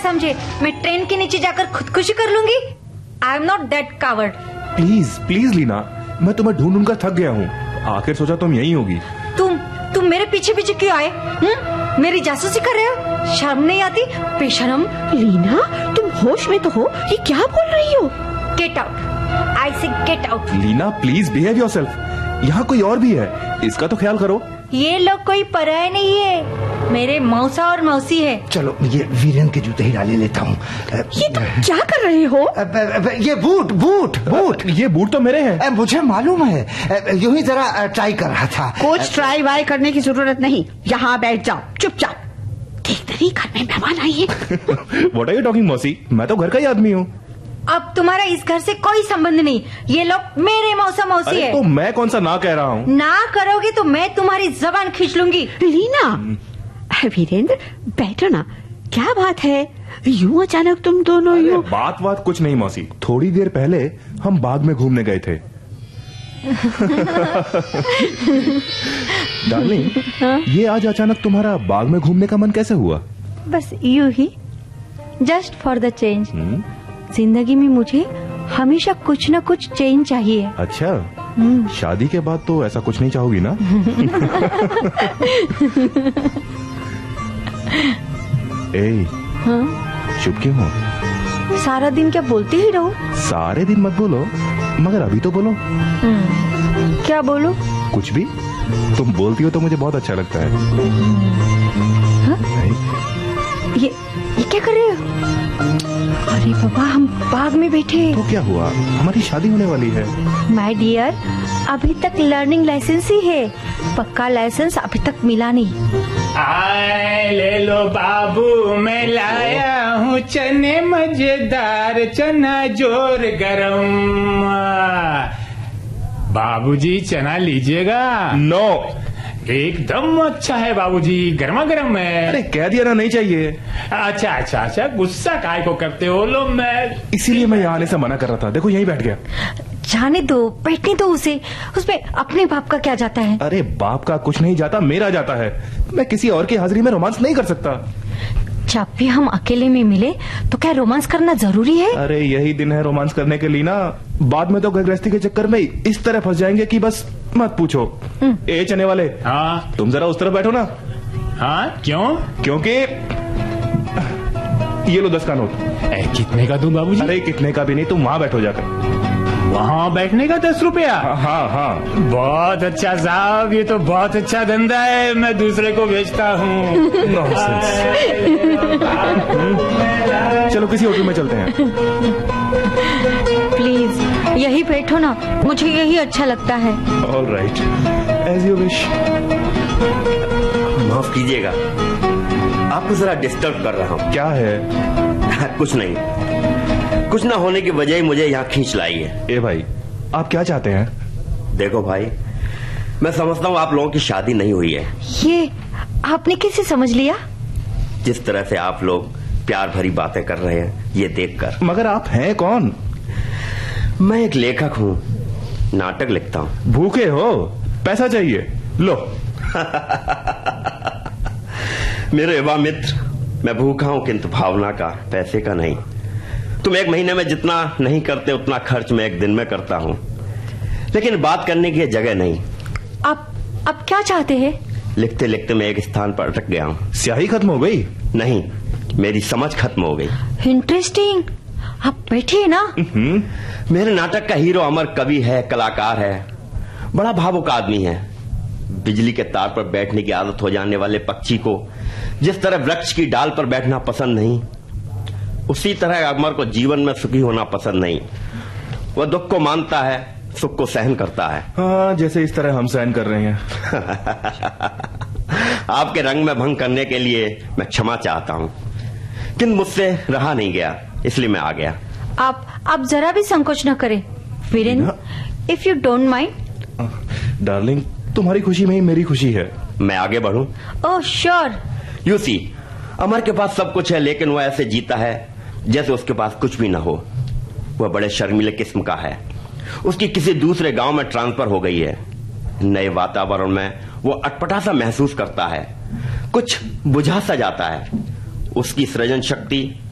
समझे मैं ट्रेन के नीचे जाकर खुदकुशी कर लूंगी? I am not that coward. Please please Leena, मैं तुम्हें ढूंढ कर थक गया हूँ। आखिर सोचा तुम यही होगी। तुम मेरे पीछे पीछे क्यों आए? मेरी जासूसी कर रहे हो? शर्म नहीं आती? बेशरम। लीना, तुम होश में तो हो? ये क्या बोल रही हो? गेट आउट, आई से get out. Leena please behave yourself. यहाँ कोई और भी है, इसका तो ख्याल करो। ये लोग कोई पराये नहीं है, मेरे मौसा और मौसी है। चलो ये वीरेन के जूते ही डाले लेता हूँ। ये तुम क्या कर रहे हो? ये बूट ये बूट तो मेरे हैं। मुझे मालूम है, यूं ही जरा ट्राई कर रहा था। कुछ ट्राई वाई करने की जरूरत नहीं, यहाँ बैठ जाओ चुपचाप। देखते नहीं घर में मेहमान आई है। व्हाट आर यू टॉकिंग मौसी, मैं तो घर का ही आदमी हूँ। अब तुम्हारा इस घर से कोई संबंध नहीं, ये लोग मेरे मौसा मौसी है। तो मैं कौन सा ना कह रहा हूँ? ना करोगे तो मैं तुम्हारी जबान खींच लूंगी। लीना, वीरेंद्र बैठो ना, क्या बात है? यूं अचानक तुम दोनों यूं? बात कुछ नहीं मौसी, थोड़ी देर पहले हम बाग में घूमने गए थे। डार्लिंग, ये आज अचानक तुम्हारा बाग में घूमने का मन कैसे हुआ? बस यूं ही, जस्ट फॉर द चेंज। जिंदगी में मुझे हमेशा कुछ न कुछ चेंज चाहिए। अच्छा, शादी के बाद तो ऐसा कुछ नहीं चाहोगी ना? ए, चुप क्यों हो? सारा दिन क्या बोलते ही रहो? सारे दिन मत बोलो, मगर अभी तो बोलो। क्या बोलो? कुछ भी, तुम बोलती हो तो मुझे बहुत अच्छा लगता है। ये क्या कर रहे हो? अरे बाबा, हम बाग में बैठे। तो क्या हुआ, हमारी शादी होने वाली है। माय डियर, अभी तक लर्निंग लाइसेंस ही है, पक्का लाइसेंस अभी तक मिला नहीं। आए ले लो बाबू, मैं लाया हूँ चने मजेदार, चना जोर गरम। बाबूजी चना लीजिएगा? नो। एकदम अच्छा है बाबूजी, गर्मा गर्म है। अरे कह दिया ना, नहीं चाहिए। अच्छा, गुस्सा काय को करते हो? लो मैं इसीलिए मैं यहाँ आने से मना कर रहा था। देखो यहीं बैठ गया। जाने दो, बैठने दो उसे, उसमें अपने बाप का क्या जाता है? अरे बाप का कुछ नहीं जाता, मेरा जाता है। मैं किसी और की हाजिरी में रोमांस नहीं कर सकता। जब भी हम अकेले में मिले तो क्या रोमांस करना जरूरी है? अरे यही दिन है रोमांस करने के लिए ना, बाद में तो घर गृहस्थी के चक्कर में इस तरह फंस जाएंगे कि बस मत पूछो। ए चने वाले, हाँ तुम जरा उस तरफ बैठो ना। हाँ क्यों? क्योंकि ये लो 10 का नोट। कितने का दूं बाबूजी? अरे कितने का भी नहीं, तुम वहाँ बैठो जाकर। वहाँ बैठने का 10 रुपया? हाँ। बहुत अच्छा साहब, ये तो बहुत अच्छा धंधा है, मैं दूसरे को बेचता हूँ। चलो किसी होटल में चलते हैं। प्लीज यही बैठो ना, मुझे यही अच्छा लगता है। All right, as you wish. माफ कीजिएगा, आपको जरा डिस्टर्ब कर रहा हूँ। क्या है? कुछ नहीं, कुछ ना होने की वजह ही मुझे यहाँ खींच लाई है। ए भाई, आप क्या चाहते हैं? देखो भाई, मैं समझता हूँ आप लोगों की शादी नहीं हुई है। ये आपने कैसे समझ लिया? जिस तरह से आप लोग प्यार भरी बातें कर रहे हैं ये देखकर। मगर आप हैं कौन? मैं एक लेखक हूँ, नाटक लिखता हूँ। भूखे हो? पैसा चाहिए? लो। मेरे युवा मित्र, मैं भूखा हूँ किंतु भावना का, पैसे का नहीं। तुम एक महीने में जितना नहीं करते उतना खर्च मैं एक दिन में करता हूँ, लेकिन बात करने की जगह नहीं। आप क्या चाहते हैं? लिखते लिखते मैं एक स्थान पर अटक गया हूँ। स्याही खत्म हो गई? नहीं, मेरी समझ खत्म हो गई। इंटरेस्टिंग, आप बैठिए ना। मेरे नाटक का हीरो अमर कवि है, कलाकार है, बड़ा भावुक आदमी है। बिजली के तार पर बैठने की आदत हो जाने वाले पक्षी को जिस तरह वृक्ष की डाल पर बैठना पसंद नहीं, उसी तरह अमर को जीवन में सुखी होना पसंद नहीं। वह दुख को मानता है, सुख को सहन करता है। हाँ, जैसे इस तरह हम सहन कर रहे हैं। आपके रंग में भंग करने के लिए मैं क्षमा चाहता हूँ, किंतु मुझसे रहा नहीं गया, इसलिए मैं आ गया। आप जरा भी संकोच न करें Virendra, if you don't mind. Darling, तुम्हारी खुशी में ही मेरी खुशी है। मैं आगे बढ़ूं? Oh sure. यू सी, अमर के पास सब कुछ है, लेकिन वह ऐसे जीता है जैसे उसके पास कुछ भी ना हो। वह बड़े शर्मीले किस्म का है। उसकी किसी दूसरे गांव में ट्रांसफर हो गई है। नए वातावरण में वो अटपटा सा महसूस करता है, कुछ बुझा सा जाता है। उसकी सृजन शक्ति